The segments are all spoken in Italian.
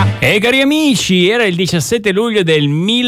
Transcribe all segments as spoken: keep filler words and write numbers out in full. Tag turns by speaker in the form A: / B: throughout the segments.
A: E cari amici, era il diciassette luglio del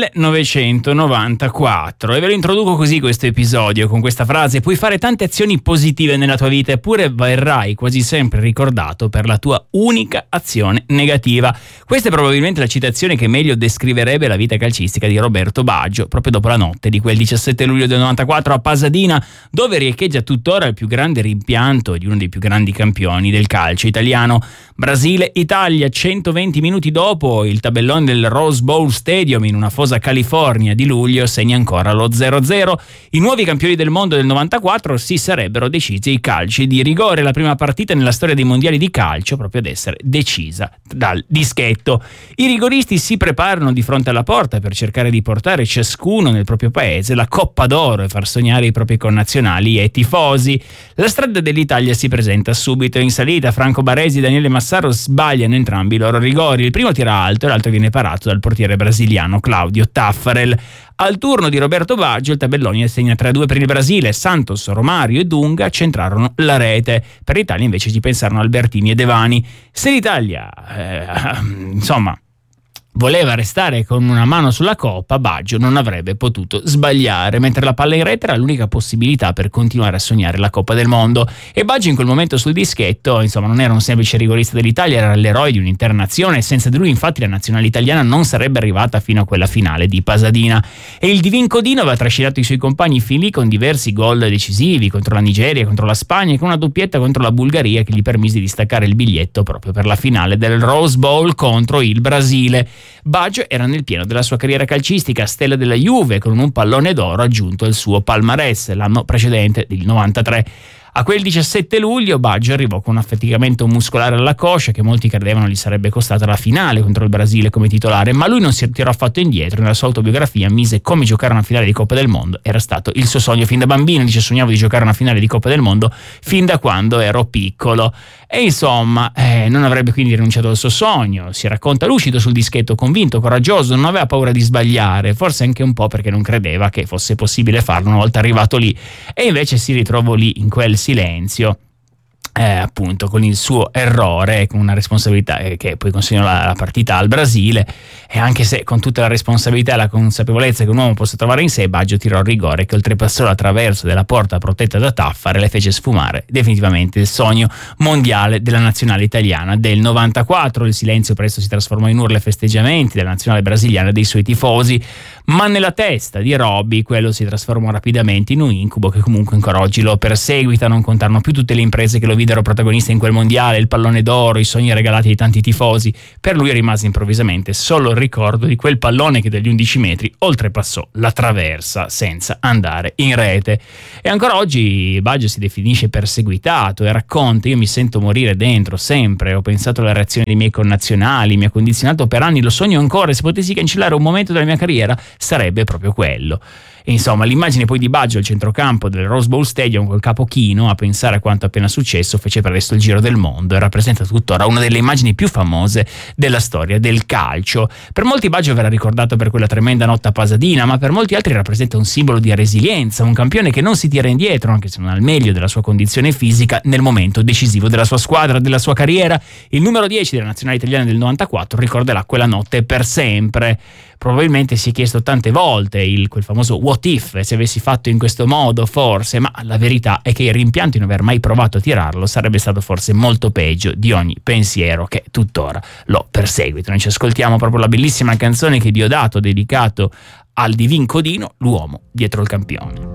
A: millenovecentonovantaquattro e ve lo introduco così questo episodio con questa frase: puoi fare tante azioni positive nella tua vita eppure verrai quasi sempre ricordato per la tua unica azione negativa. Questa è probabilmente la citazione che meglio descriverebbe la vita calcistica di Roberto Baggio proprio dopo la notte di quel diciassette luglio del novantaquattro a Pasadena, dove riecheggia tuttora il più grande rimpianto di uno dei più grandi campioni del calcio italiano. Brasile-Italia, centoventi minuti dopo il tabellone del Rose Bowl Stadium in una fosa California di luglio segna ancora lo zero zero. I nuovi campioni del mondo del novantaquattro si sarebbero decisi ai calci di rigore, la prima partita nella storia dei mondiali di calcio proprio ad essere decisa dal dischetto. I rigoristi si preparano di fronte alla porta per cercare di portare ciascuno nel proprio paese la Coppa d'Oro e far sognare i propri connazionali e tifosi. La strada dell'Italia si presenta subito in salita. Franco Baresi e Daniele Massaro sbagliano entrambi i loro rigori. Il primo tira alto e l'altro viene parato dal portiere brasiliano Claudio Taffarel. Al turno di Roberto Baggio il tabellone segna tre a due per il Brasile. Santos, Romario e Dunga centrarono la rete. Per l'Italia invece ci pensarono Albertini e Devani. Se l'Italia eh, insomma voleva restare con una mano sulla coppa, Baggio non avrebbe potuto sbagliare. Mentre la palla in rete era l'unica possibilità per continuare a sognare la Coppa del Mondo. E Baggio in quel momento sul dischetto, insomma, non era un semplice rigorista dell'Italia, era l'eroe di un'intera nazione. Senza di lui, infatti, la nazionale italiana non sarebbe arrivata fino a quella finale di Pasadena. E il Divin Codino aveva trascinato i suoi compagni fin lì con diversi gol decisivi contro la Nigeria, contro la Spagna e con una doppietta contro la Bulgaria che gli permise di staccare il biglietto proprio per la finale del Rose Bowl contro il Brasile. Baggio era nel pieno della sua carriera calcistica, stella della Juve, con un pallone d'oro aggiunto al suo palmarès l'anno precedente, del novantatré. A quel diciassette luglio Baggio arrivò con un affaticamento muscolare alla coscia che molti credevano gli sarebbe costata la finale contro il Brasile come titolare, ma lui non si tirò affatto indietro. Nella sua autobiografia mise come giocare una finale di Coppa del Mondo era stato il suo sogno fin da bambino. Dice: sognavo di giocare una finale di Coppa del Mondo fin da quando ero piccolo. E insomma eh, non avrebbe quindi rinunciato al suo sogno. Si racconta lucido sul dischetto, convinto, coraggioso, non aveva paura di sbagliare, forse anche un po' perché non credeva che fosse possibile farlo una volta arrivato lì. E invece si ritrovò lì in quel silenzio, eh, appunto con il suo errore, con una responsabilità eh, che poi consegnò la, la partita al Brasile. E anche se con tutta la responsabilità e la consapevolezza che un uomo possa trovare in sé, Baggio tirò il rigore che oltrepassò l'attraverso della porta protetta da Taffarel e le fece sfumare definitivamente il sogno mondiale della nazionale italiana del novantaquattro. Il silenzio presto si trasformò in urla e festeggiamenti della nazionale brasiliana e dei suoi tifosi, ma nella testa di Robby quello si trasformò rapidamente in un incubo che comunque ancora oggi lo perseguita. Non contarono più tutte le imprese che lo videro protagonista in quel mondiale, il pallone d'oro, i sogni regalati ai tanti tifosi. Per lui rimase improvvisamente solo il ricordo di quel pallone che dagli undici metri oltrepassò la traversa senza andare in rete. E ancora oggi Baggio si definisce perseguitato e racconta: io mi sento morire dentro sempre, ho pensato alla reazione dei miei connazionali, mi ha condizionato per anni, lo sogno ancora, e se potessi cancellare un momento della mia carriera sarebbe proprio quello. E insomma l'immagine poi di Baggio al centrocampo del Rose Bowl Stadium col capo chino a pensare a quanto appena successo fece presto il giro del mondo e rappresenta tuttora una delle immagini più famose della storia del calcio. Per molti Baggio verrà ricordato per quella tremenda notte a Pasadena, ma per molti altri rappresenta un simbolo di resilienza, un campione che non si tira indietro anche se non al meglio della sua condizione fisica nel momento decisivo della sua squadra, della sua carriera. Il numero dieci della nazionale italiana del novantaquattro ricorderà quella notte per sempre. Probabilmente si è chiesto tante volte il, quel famoso what if, se avessi fatto in questo modo forse, ma la verità è che il rimpianto di non aver mai provato a tirarlo sarebbe stato forse molto peggio di ogni pensiero che tuttora lo perseguita. Noi ci ascoltiamo proprio la bellissima canzone che Diodato ha dedicato al Divin Codino, l'uomo dietro il campione.